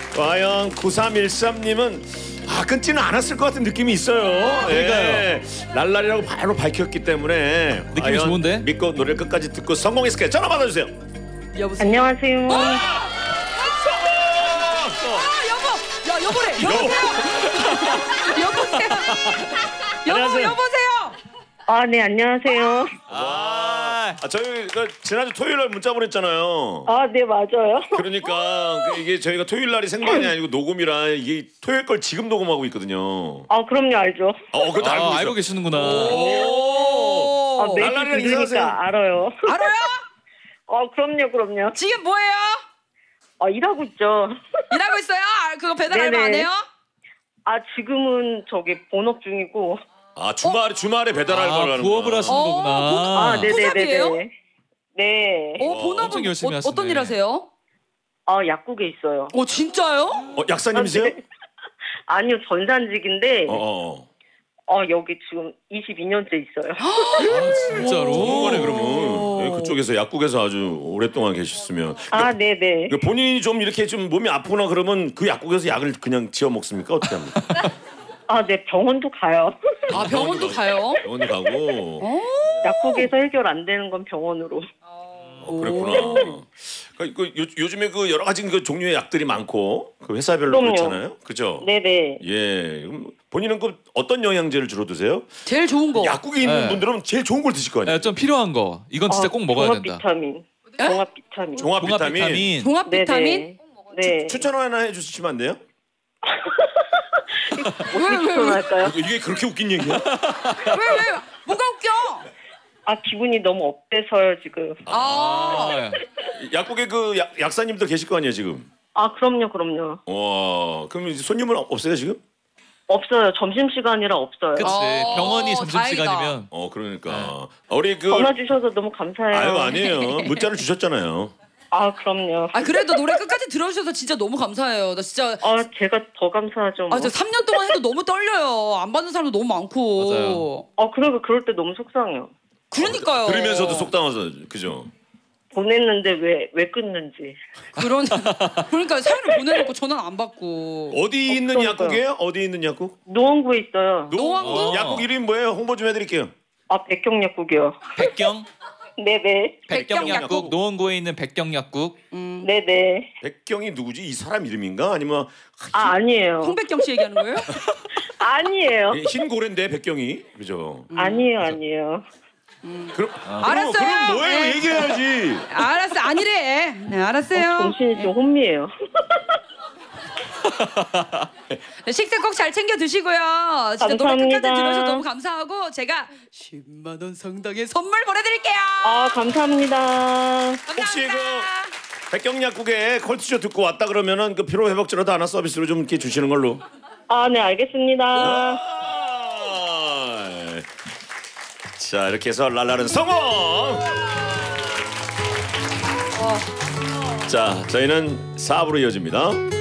과연 9313님은 끊지는 않았을 것 같은 느낌이 있어요. 예. 랄랄이라고 바로 밝혔기 때문에 느낌이 좋은데? 믿고 노래를 끝까지 듣고 성공했을까요? 전화 받아주세요. 여보세요. 안녕하세요. 여보. 야 여보래. 여보세요. 안녕하세요. 여보세요. 네, 안녕하세요. 저희 지난주 토요일 날 문자 보냈잖아요. 네, 맞아요. 그러니까 이게 저희가 토요일 날이 생방이 아니고 녹음이라 이게 토요일 걸 지금 녹음하고 있거든요. 그럼요, 알죠. 그것도 알고 계시는구나. 매주 랄랄이랑 인사하세요. 들으니까 알아요. 알아요? 그럼요. 지금 뭐해요? 일하고 있죠. 일하고 있어요? 그거 배달 알바 네네. 안 해요? 지금은 본업 중이고. 주말에 배달 알바를 하는 부업을 하시는 거구나. 포잡이에요? 네. 본업은 엄청 열심히 하시네. 어떤 일 하세요? 약국에 있어요. 진짜요? 약사님이세요? 네. 아니요, 전산직인데 여기 지금 22년째 있어요. 진짜로? 전문가네 그러면. 예, 그쪽에서 약국에서 아주 오랫동안 계셨으면. 네네. 본인이 좀 이렇게 좀 몸이 아프거나 그러면 그 약국에서 약을 그냥 지어 먹습니까? 어떻게 합니까? 네, 병원도 가요. 병원도 가요? 병원도 가고. 약국에서 해결 안 되는 건 병원으로. 그랬구나. 요즘에 여러 가지 종류의 약들이 많고 그 회사별로 그럼요. 그렇잖아요. 그죠? 네네. 예. 그럼 본인은 어떤 영양제를 주로 드세요? 제일 좋은 거. 약국에 있는 네. 분들은 제일 좋은 걸 드실 거 아니에요? 좀 필요한 거. 이건 진짜 꼭 먹어야 된다. 비타민. 종합 비타민. 종합 비타민. 종합 비타민? 네. 추천 하나 해주시면 안 돼요? 어떻게 추천할까요? 이게 그렇게 웃긴 얘기야? 왜? 뭐가 웃겨? 기분이 너무 업돼서요, 지금. 약국에 약사님들 계실 거 아니에요 지금? 그럼요. 그럼 이제 손님은 없어요 지금? 없어요. 점심시간이라 없어요. 그치. 병원이 점심시간이면. 그러니까. 우리 전화 주셔서 너무 감사해요. 아니에요. 문자를 주셨잖아요. 그럼요. 그래도 노래 끝까지 들어주셔서 진짜 너무 감사해요. 나 진짜. 제가 더 감사하죠. 저 3년 동안 해도 너무 떨려요. 안 받는 사람도 너무 많고. 맞아요. 그리고 그럴 때 너무 속상해요. 그러니까요. 들으면서도 속상해서 그죠? 보냈는데 왜 끊는지. 그러니까 사연을 보내놓고 전화는 안 받고. 어디 있는 그러니까요. 약국이에요? 어디 있는 약국? 노원구에 있어요. 노원구? 약국 이름이 뭐예요? 홍보 좀 해드릴게요. 백경약국이요. 백경? 네네. 백경약국. 노원구에 있는 백경약국. 네네. 백경이 누구지? 이 사람 이름인가? 아니면 아니에요. 홍백경 씨 얘기하는 거예요? 아니에요. 흰 고래인데 백경이 그죠? 아니에요. 그럼 알았어요. 그럼 뭐예요? 네. 얘기해야지. 알았어. 아니래. 네, 알았어요. 정신이 좀 혼미해요. 식사 꼭 잘 챙겨 드시고요. 진짜 노래 감사합니다. 끝까지 들어주셔서 너무 감사하고 제가 10만 원 상당의 선물 보내드릴게요. 감사합니다. 혹시 백경약국에 컬투쇼 듣고 왔다 그러면은 피로 회복제라도 하나 서비스로 좀 이렇게 주시는 걸로. 네, 알겠습니다. 자, 이렇게 해서 랄랄은 성공. 자, 저희는 4부로 이어집니다.